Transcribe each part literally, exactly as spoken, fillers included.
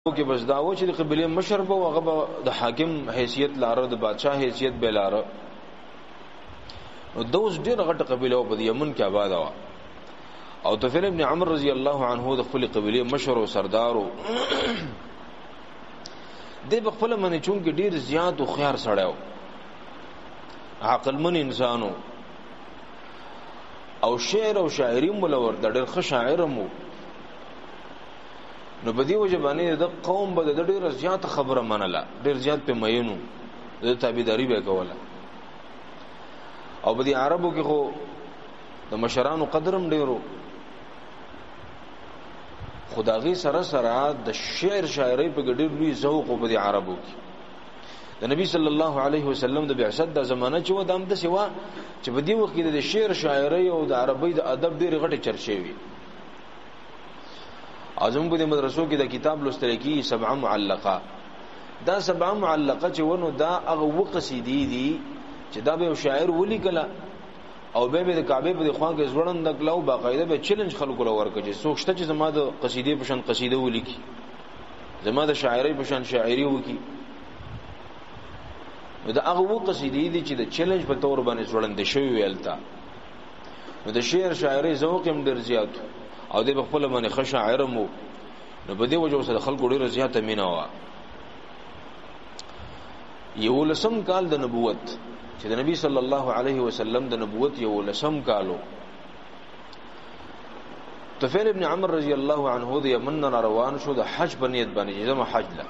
کې بس دا و چې د قبيله مشر به هغه د حاکم حیثیت لاره د بادشاہ حیثیت به لاره نو دوس ډېر غټه قبيله په یمن کې آباد و او طفیل ابن عمرو رضی الله عنه د خپل قبيله مشر او سردار او د خپل منی چون کې ډېر زیات او خيار سړیو عقل من انسانو او شعر او شاعری مولور د ډېر ښه شاعر مو نو بدی وجه باندې د قوم به د ډېر زیات خبره منله ډېر زیات په مینو د تابعداري به کوله او بدی عربو کې خو د مشرانو قدرم ډېرو خدایي سره سره د شعر شاعری په ډېر لوی ذوق په دي عربو کې د نبی صلی الله علیه وسلم د بعثت د زمانه چې و د امده سوا چې بدی وخت کې د شعر شاعری او د عربی د ادب ډېر غټه چرچې وي اعظم په مدرسو کې د کتاب لوستل کې سبع معلقه دا سبع معلقه چې ونه دا هغه وقصیدې دي چې دا به شاعر ولي کله او به به د کعبه په خوان کې زړند کلو باقاعده به چیلنج خلکو لور کوي سوچته چې زما د قصیدې په شان قصیده ولیکي زما د شاعری په شان شاعری وکي دا هغه وقصیدې دي چې د چیلنج په تور باندې زړند شوی ویلتا نو د شعر شاعری ذوق هم ډیر زیات او د خپل باندې خشاعر مو نو په دې وجه سره خلکو ډیر زیات مینا وا یو لسم کال د نبوت چې د نبی صلی الله علیه وسلم د نبوت یو لسم کالو طفیل ابن عمرو رضی الله عنه د یمن روان شو د حج په نیت باندې زما حج لا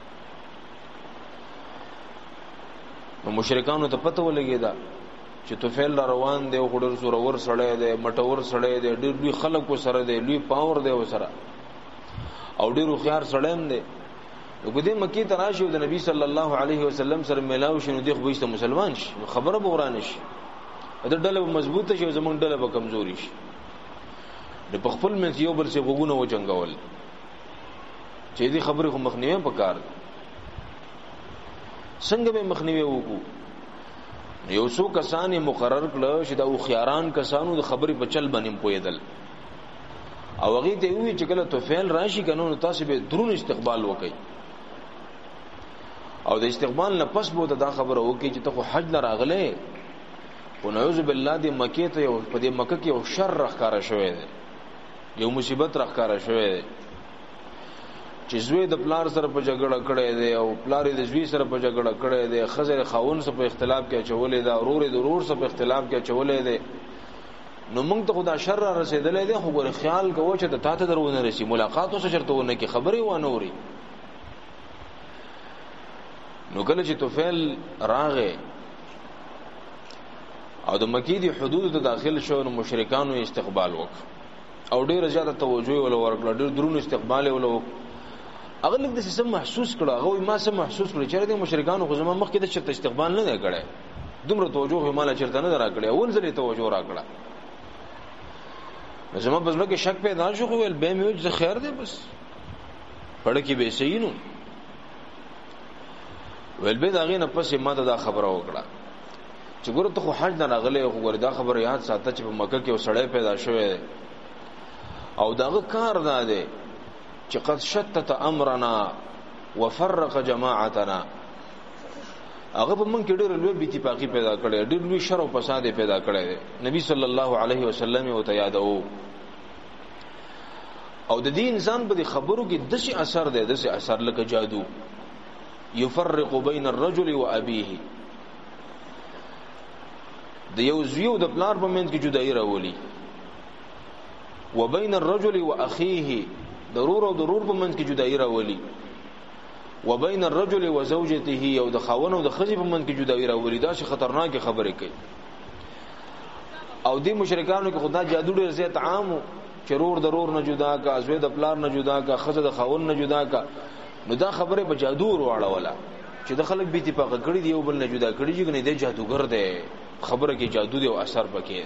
نو مشرکانو ته پته ولګی دا چې طفیل روان دی او خډر سره ور سړی دی مټور سړی دی ډېر لوی خلکو سره دی لوی پاور دی وسره او ډېر خيار سړیم دی نو کدی مکی ته راشي د نبی صلی الله علیه وسلم سره ملاو شنو دی خو به مسلمان شي خبره به ورانه شي د ډله مضبوطه شي زمونږ ډله به کمزوري شي د خپل منځ یو بل څه غوونه و جنگول چې دې خبره خو مخنیوي پکار څنګه به مخنیوي وکړو یو څو کسان مقرر کړل چې دا خياران کسانو د خبرې په چل باندې پویدل او هغه ته وی چې کله توفیل راشي کنو تاسو به درون استقبال وکړي او د استقبال نه پس بو دا خبره وکړي چې ته خو حج نه راغله او نعوذ بالله د مکه ته یو په دې مکه کې یو شر راخاره شوی دی یو مصیبت راخاره شوی دی چې زوی د پلار سره په جګړه کړي دی او پلار د زوی سره په جګړه کړي دی خزر خاون سره په اختلاف کې چولې دا ورور د ورور سره په اختلاف کې چولې دی نو موږ ته خدا شر را رسیدلې دی خو ګور خیال کوو چې د تاته درونه رسی ملاقات اوسه چرته ونه کې خبري و نه وري نو کله چې توفیل راغې او د مکی دی حدود ته داخل شو نو مشرکانو استقبال وکړ او ډېر زیاته توجه ول ورکړه ډېر درون استقبال ول هغه لږ د سیستم محسوس کړه هغه ما سم محسوس کړ چې د مشرکانو خو زما مخ کې د چرته استقبال نه دی کړی دومره توجه مال چرته نه راکړی اول ځلې توجه راکړه زما بس لکه شک پیدا شو خو ول به مې چې خیر دی بس پړ کې به صحیح نو ول به داغه نه پس ما ته دا خبره وکړه چې ګوره ته خو حج نه راغلی خو ګوره دا خبره یاد ساته چې په مکه کې وسړی پیدا شوی او داغه کار نه دی چې قد شتت امرنا وفرق جماعتنا هغه په من کې ډېر لوی بي اتفاقی پیدا کړي ډېر لوی شر او فساد پیدا کړي نبی صلی الله علیه وسلم او ته یادو او د دې انسان په خبرو کې دشي اثر دی دشي اثر لکه جادو يفرق بين الرجل وابيه د یو زیو د پلار په منځ کې جدایي راولي وبين الرجل واخيه ضرور او ضرور په منځ کې جدایي راولي وبين الرجل وزوجته او د خاون او د خزي په منځ کې جدایي راولي دا شي خطرناک خبره کوي او دې مشرکانو کې خدا جادو ډېر زیات عام چرور ضرور نه جدا کا ازوی د پلار نه جدا کا خزه د خاون نه جدا کا نو دا خبره په جادو وروړه ولا چې د خلک به اتفاق کړی دی او بل نه جدا کړی چې نه دی جادوګر دی خبره کې جادو دی او اثر پکې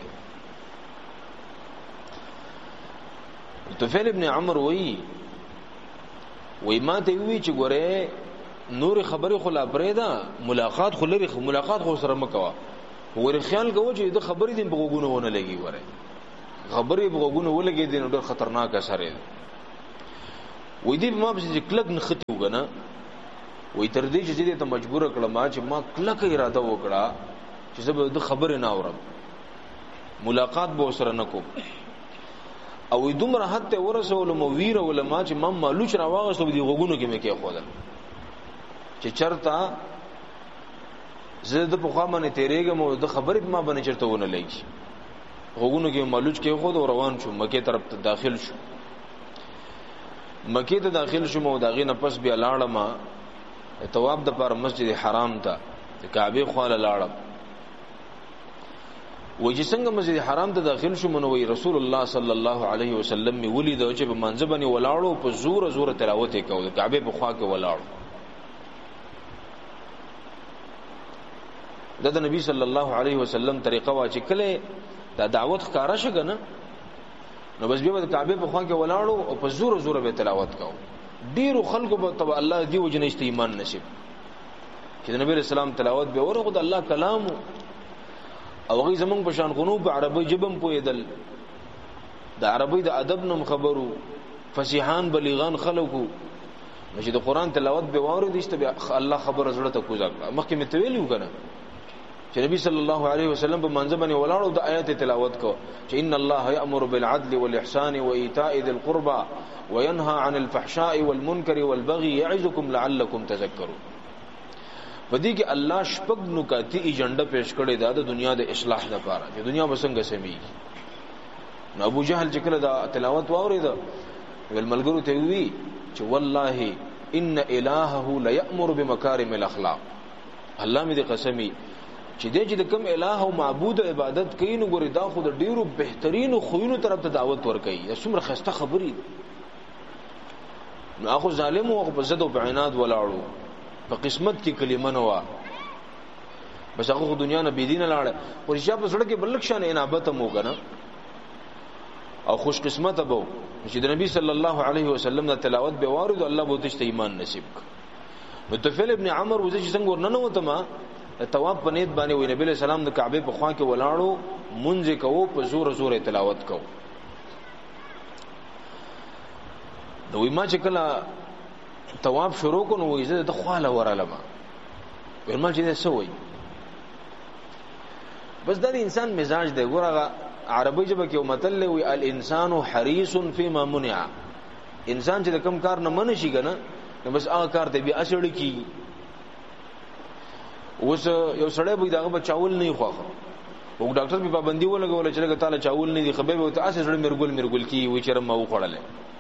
طفیل ابن عمرو وی وی ما ته وی چې ګوره نور خبره خلا پرېدا ملاقات خو لري ملاقات خو سره مکوا ور خیال کوو چې د خبرې دین بغوګونه ونه لګي ګوره خبرې بغوګونه ولګي دین ډېر خطرناک اثر دی وې دې ما به کلک نه ختی وګنه وې تر دې چې دې ته مجبور کړم چې ما کلک اراده وکړه چې زه به د خبره نه اورم ملاقات به سره نکوم او دومره حد ته ورسول مو ویر علماء چې ما مالوچ راواغسو دي غوګونو کې مې کې خودل چې چرتا زه د پخوامه تیرېګم او د خبرې ما باندې چرته ونه لګي غوګونو کې مالوچ کې خود روان شو مکه طرف ته داخل شو مکه ته داخل شو مو داغې نه پس بیا لاړم تواب د پر مسجد حرام ته د کعبه خواله لاړم وجه څنګه مسجد حرام ته داخل شو منوي رسول الله صلی الله علیه وسلم می ولید چې په منځ باندې ولاړو په زور زور تلاوت وکاو د کعبه په خوا کې ولاړو د نبی صلی الله علیه وسلم طریقه وا چې کله دا دعوت ښکارا شګنه نو بس بیا د کعبه په خوا کې ولاړو او په زور زور به تلاوت کاو ډیرو خلکو به تبع الله دی وجنه ایمان نصیب چې نبی رسول الله تلاوت به ورغه د الله کلام او غي زمون په شان غنو په عربی جبم پویدل د عربی د ادب نوم خبرو فصیحان بلیغان خلقو چې د قران تلاوت به واره دي چې الله خبر زړه ته کوزا مخکې متویل یو کنه چې نبی صلی الله علیه وسلم په منځ باندې ولاړو د آیات تلاوت کو چې ان الله یأمر بالعدل والاحسان وایتاء ذی القربى وینهى عن الفحشاء والمنکر والبغي يعظكم لعلكم تذکرون پدې کې الله شپږ نکاتی ایجنډا پیش کړی دا د دنیا د اصلاح لپاره چې دنیا وسنګ سمي نو ابو جهل چې کله دا تلاوت واورید ول ملګرو ته وی چې والله ان الهه لا يأمر بمكارم الاخلاق الله می دې قسمی چې دې چې کوم الہ او معبود عبادت کوي نو ګوري دا خو د ډیرو بهترینو خوینو طرف ته دعوت ورکوي څومره خسته خبرې نو اخو ظالم او په زد او بعناد ولاړو په قسمت کې کلمه نه وا بس هغه دنیا نه بيدینه لاړ او چې په سړک کې بلک شان انابت مو کنه او خوش قسمت ابو چې د نبی صلی الله علیه وسلم د تلاوت به وارد الله بو ته ایمان نصیب نو طفیل ابن عمرو وځي څنګه ورننه وته ما تواب په نیت باندې وی نبی له سلام د کعبه په خوا کې ولاړو مونږ کوو په زور زور تلاوت کوو دوی ما چې کله تواب شروع کو نو وی زه د خواله ورالما ورمل چې څه وای بس دا د انسان مزاج دی ګورغه عربی ژبه کې متل وی الانسان حریص فيما منع انسان چې کوم کار نه منشي کنه نو بس هغه کار ته بیا اصل کی اوس یو سړی به داغه بچاول نه خوخه او ډاکټر به پابندي ولګول چې لګ تعالی چاول نه دي خبر به ته اسه سړی مرګول مرګول کی وی چرم ما وخړل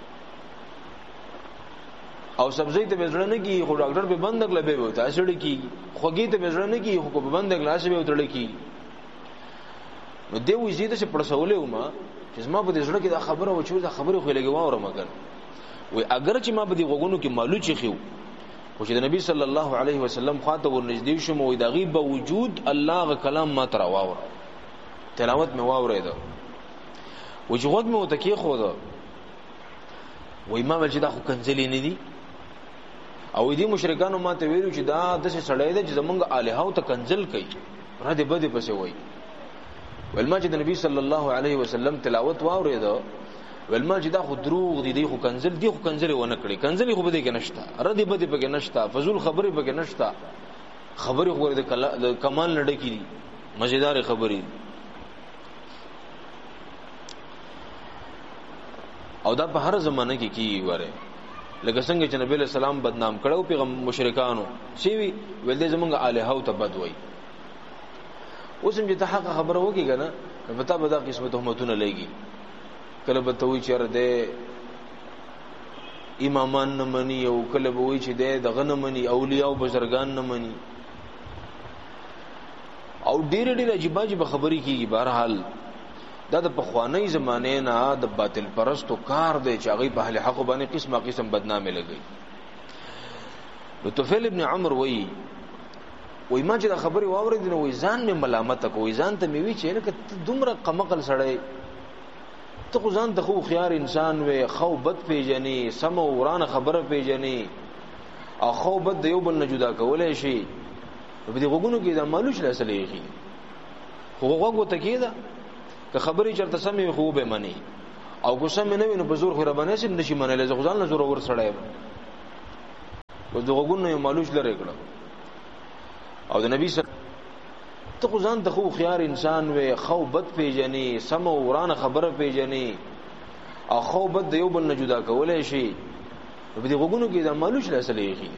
او سبزی ته بزړه نه کی خو ډاکټر به بندګ لبه وي ته اسړی کی خوګی ته بزړه نه کی خو په بندګ لاس به وتړل کی نو دی وی زیاده چې پړسولې ومه چې ما په دې سړی کې دا خبره و چې دا خبره خو لګي واره مګر وی اگر چې ما په دې غوګونو کې مالو چی خو خو چې د نبی صلی الله علیه وسلم خاطر ورنږدې شوم او د غیب وجود الله غ کلام ما تر واور تلاوت مې واورید او چې غوږ مې وته کې خو دا وای ما ول چې دا خو کنځلې نه دي او دې مشرکانو ما ته ویلو چې دا د څه سړی دی چې زمونږ الہو ته کنځل کوي را دې بده پسې وای ولما چې د نبی صلی الله علیه وسلم تلاوت واورید ولما چې دا خو دروغ دي دی خو کنزل دی خو کنزل ونه کړی کنزل خو بده کې نشتا ردی بده پکې نشتا فزول خبرې پکې نشتا خبرې خو د کمال لړ کې دي مزیدار خبرې او دا په هر زمانه کې کی وره لکه څنګه چې نبی له سلام بدنام کړو پیغام مشرکانو سی وی ول دې زمونږ الہو ته بد وای اوسم چې ته حق خبره وکي کنه پتا به دا قسمت تهمتونه لګي کله به ته وی چر دې امامان نه مني او کله به وی چې دې دغه نه مني اولیاء او بزرگان نه مني او ډېر ډېر عجیب عجیب خبرې کیږي بهرحال دا د پخوانی زمانه نه د باطل پرستو کار دی چې هغه په اهل حق باندې قسمه قسم بدنامي لګي نو طفیل ابن عمرو وی وای ما چې دا خبرې واورید نو وای ځان مې ملامت کوي ځان ته مې وی چې لکه دومره قمقل سړی ته خو ځان ته خو خيار انسان وې خو بد پیژنې سم ورانه خبره پیژنې او خو بد یو بل نه جدا کولای شي په دې وګونو کې دا مالوش لاسلې خو وګو ته کېده که خبرې چرته سمې خو به منی او غصه مې نه ویني په زور خو ربانه سم نشي منل زه ځان له زور ور سړی و دغه ګونې مالوش لري کړه او د نبی سره ته خو ځان د خو خيار انسان وې خو بد پیجنې سم ورانه خبره پیجنې او خو بد د یو بل نه جدا کولای شي په دې غوګونو کې دا مالوش لاسلې شي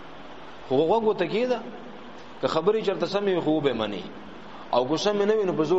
خو غوګو ته کېده که خبرې چرته سمې خو به منی او غصه مې نه ویني په زور